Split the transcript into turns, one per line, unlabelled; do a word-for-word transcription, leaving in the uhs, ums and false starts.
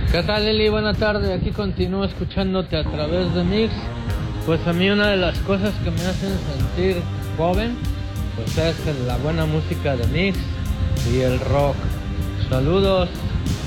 ¿Qué tal, Lili? Buena tarde, aquí continúo escuchándote a través de Mix. Pues a mí una de las cosas que me hacen sentir joven pues es la buena música de Mix y el rock. Saludos.